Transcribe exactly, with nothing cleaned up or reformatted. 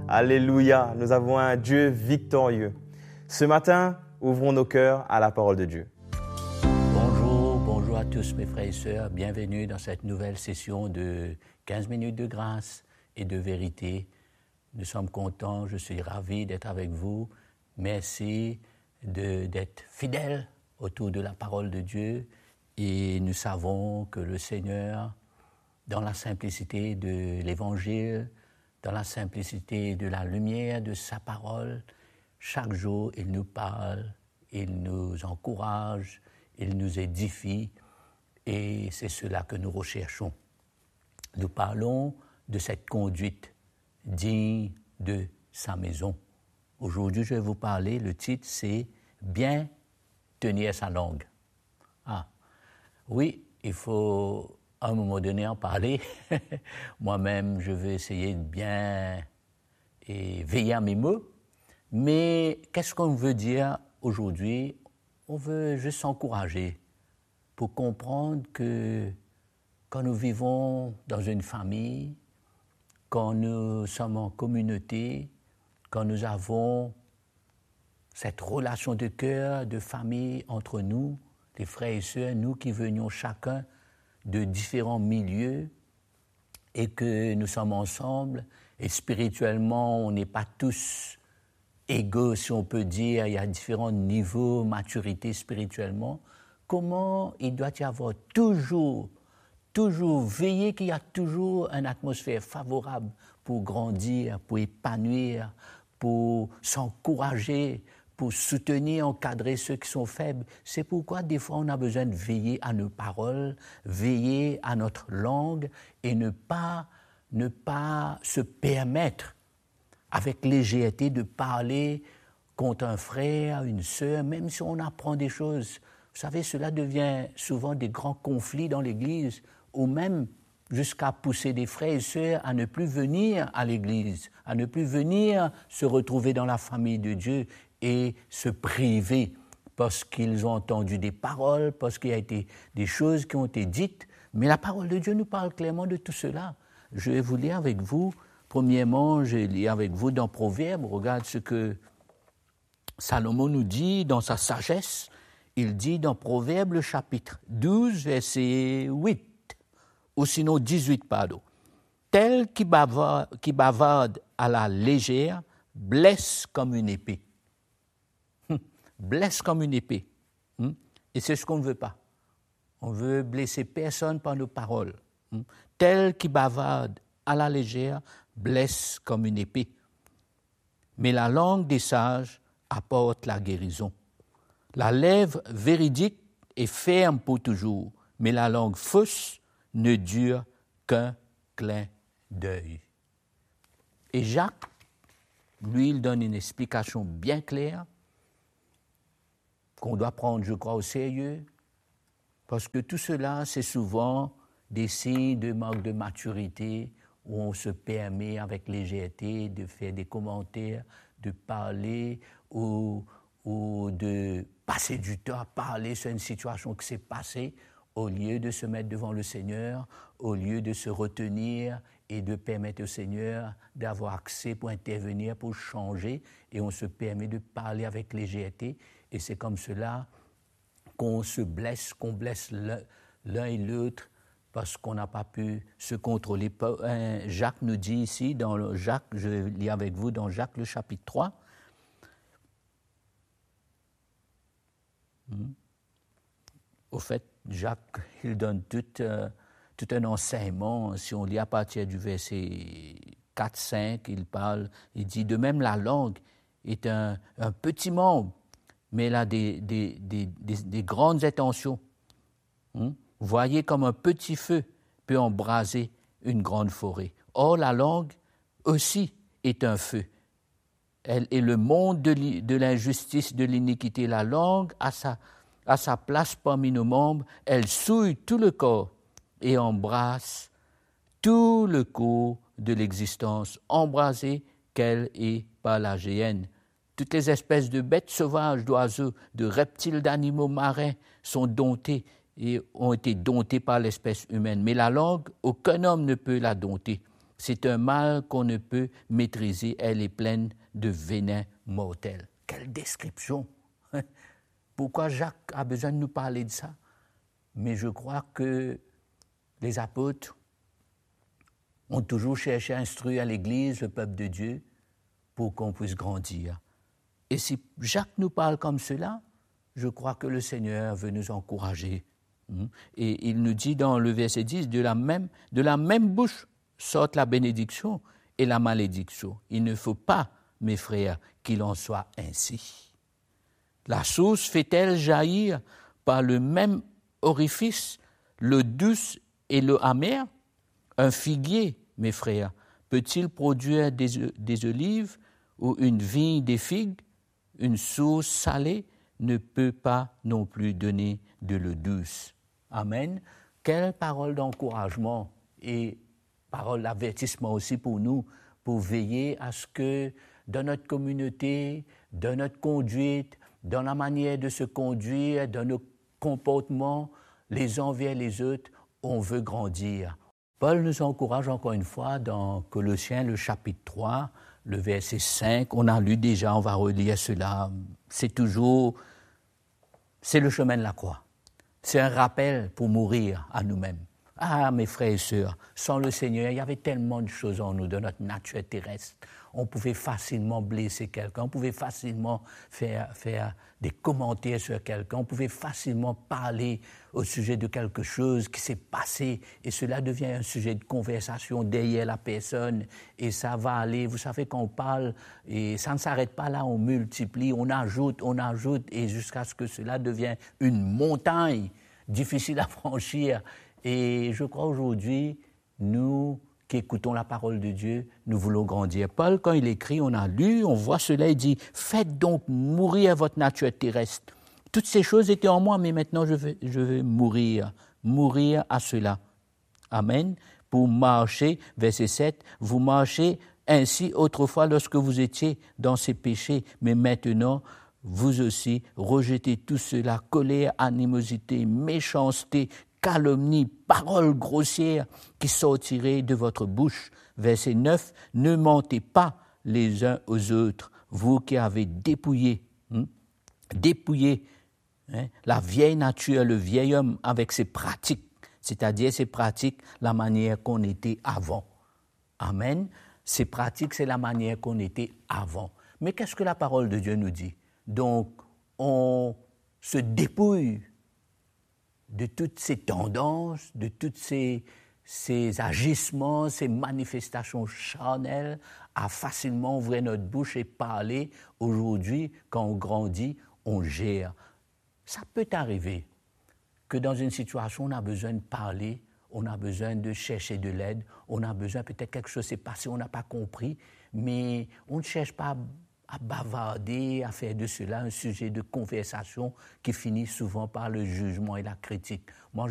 Alléluia, nous avons un Dieu victorieux. Ce matin, ouvrons nos cœurs à la parole de Dieu. Bonjour, bonjour à tous mes frères et sœurs. Bienvenue dans cette nouvelle session de quinze minutes de grâce et de vérité. Nous sommes contents, je suis ravi d'être avec vous. Merci de, d'être fidèles autour de la parole de Dieu. Et nous savons que le Seigneur, dans la simplicité de l'Évangile, dans la simplicité de la lumière de sa parole, chaque jour, il nous parle, il nous encourage, il nous édifie, et c'est cela que nous recherchons. Nous parlons de cette conduite digne de sa maison. Aujourd'hui, je vais vous parler, le titre, c'est « Bien tenir sa langue ». Ah, oui, il faut à un moment donné en parler. Moi-même, je vais essayer de bien et veiller à mes mots. Mais qu'est-ce qu'on veut dire aujourd'hui? On veut juste s'encourager pour comprendre que quand nous vivons dans une famille, quand nous sommes en communauté, quand nous avons cette relation de cœur, de famille entre nous, les frères et sœurs, nous qui venions chacun de différents milieux et que nous sommes ensemble et spirituellement, on n'est pas tous égaux, si on peut dire, il y a différents niveaux, maturité spirituellement. Comment il doit y avoir toujours, toujours veiller qu'il y a toujours une atmosphère favorable pour grandir, pour épanouir, pour s'encourager, pour soutenir, encadrer ceux qui sont faibles. C'est pourquoi des fois on a besoin de veiller à nos paroles, veiller à notre langue et ne pas, ne pas se permettre avec légèreté de parler contre un frère, une sœur, même si on apprend des choses. Vous savez, cela devient souvent des grands conflits dans l'Église, ou même jusqu'à pousser des frères et sœurs à ne plus venir à l'Église, à ne plus venir se retrouver dans la famille de Dieu et se priver parce qu'ils ont entendu des paroles, parce qu'il y a été des choses qui ont été dites. Mais la parole de Dieu nous parle clairement de tout cela. Je vais vous lire avec vous. Premièrement, je lis avec vous dans Proverbes. Regarde ce que Salomon nous dit dans sa sagesse. Il dit dans Proverbes, le chapitre douze, verset huit, ou sinon dix-huit, pardon. « Tel qui bavarde, qui bavarde à la légère blesse comme une épée. » Blesse comme une épée. Et c'est ce qu'on ne veut pas. On veut blesser personne par nos paroles. Tel qui bavarde à la légère blesse comme une épée. Mais la langue des sages apporte la guérison. La lèvre véridique est ferme pour toujours, mais la langue fausse ne dure qu'un clin d'œil. Et Jacques, lui, il donne une explication bien claire qu'on doit prendre, je crois, au sérieux, parce que tout cela, c'est souvent des signes de manque de maturité, où on se permet avec légèreté de faire des commentaires, de parler ou, ou de passer du temps à parler sur une situation qui s'est passée, au lieu de se mettre devant le Seigneur, au lieu de se retenir et de permettre au Seigneur d'avoir accès pour intervenir, pour changer, et on se permet de parler avec légèreté. Et c'est comme cela qu'on se blesse, qu'on blesse l'un, l'un et l'autre parce qu'on n'a pas pu se contrôler. Jacques nous dit ici, dans le Jacques, je lis avec vous dans Jacques le chapitre trois. Hmm. Au fait, Jacques, il donne tout, euh, tout un enseignement. Si on lit à partir du verset quatre cinq, il parle, il dit, de même la langue est un, un petit membre, mais elle a des, des, des, des, des grandes intentions. Hmm? Voyez comme un petit feu peut embraser une grande forêt. Or, la langue aussi est un feu. Elle est le monde de, de l'injustice, de l'iniquité. La langue a sa, a sa place parmi nos membres. Elle souille tout le corps et embrasse tout le cours de l'existence, embrasée qu'elle est par la géhenne. Toutes les espèces de bêtes sauvages, d'oiseaux, de reptiles, d'animaux marins sont domptés et ont été domptés par l'espèce humaine. Mais la langue, aucun homme ne peut la dompter. C'est un mal qu'on ne peut maîtriser. Elle est pleine de venin mortel. Quelle description! Pourquoi Jacques a besoin de nous parler de ça? Mais je crois que les apôtres ont toujours cherché à instruire l'Église, le peuple de Dieu, pour qu'on puisse grandir. Et si Jacques nous parle comme cela, je crois que le Seigneur veut nous encourager. Et il nous dit dans le verset dix, de la même, de la même bouche sortent la bénédiction et la malédiction. Il ne faut pas, mes frères, qu'il en soit ainsi. La source fait-elle jaillir par le même orifice l'eau douce et l'eau amère? Un figuier, mes frères, peut-il produire des, des olives ou une vigne des figues? Une source salée ne peut pas non plus donner de l'eau douce. Amen. Quelle parole d'encouragement et parole d'avertissement aussi pour nous, pour veiller à ce que dans notre communauté, dans notre conduite, dans la manière de se conduire, dans nos comportements, les uns vers les autres, on veut grandir. Paul nous encourage encore une fois dans Colossiens, le chapitre trois, le verset cinq. On a lu déjà, on va relire cela. C'est toujours, c'est le chemin de la croix. C'est un rappel pour mourir à nous-mêmes. Ah, mes frères et sœurs, sans le Seigneur, il y avait tellement de choses en nous, de notre nature terrestre. On pouvait facilement blesser quelqu'un, on pouvait facilement faire, faire des commentaires sur quelqu'un, on pouvait facilement parler au sujet de quelque chose qui s'est passé et cela devient un sujet de conversation derrière la personne et ça va aller, vous savez quand on parle et ça ne s'arrête pas là, on multiplie, on ajoute, on ajoute et jusqu'à ce que cela devienne une montagne difficile à franchir. Et je crois aujourd'hui, nous qui écoutons la parole de Dieu, nous voulons grandir. Paul, quand il écrit, on a lu, on voit cela, il dit « Faites donc mourir votre nature terrestre. Toutes ces choses étaient en moi, mais maintenant je vais, je vais mourir, mourir à cela. » Amen. Pour marcher, verset sept, vous marchez ainsi autrefois lorsque vous étiez dans ces péchés, mais maintenant, vous aussi, rejetez tout cela, colère, animosité, méchanceté, calomnie, paroles grossières qui sortiraient de votre bouche. Verset neuf, ne mentez pas les uns aux autres, vous qui avez dépouillé, hein, dépouillé hein, la vieille nature, le vieil homme avec ses pratiques, c'est-à-dire ses pratiques, la manière qu'on était avant. Amen. Ces pratiques, c'est la manière qu'on était avant. Mais qu'est-ce que la parole de Dieu nous dit? Donc, on se dépouille de toutes ces tendances, de tous ces, ces agissements, ces manifestations charnelles, à facilement ouvrir notre bouche et parler. Aujourd'hui, quand on grandit, on gère. Ça peut arriver que dans une situation, on a besoin de parler, on a besoin de chercher de l'aide, on a besoin, peut-être quelque chose s'est passé, on n'a pas compris, mais on ne cherche pas à bavarder, à faire de cela un sujet de conversation qui finit souvent par le jugement et la critique. Moi,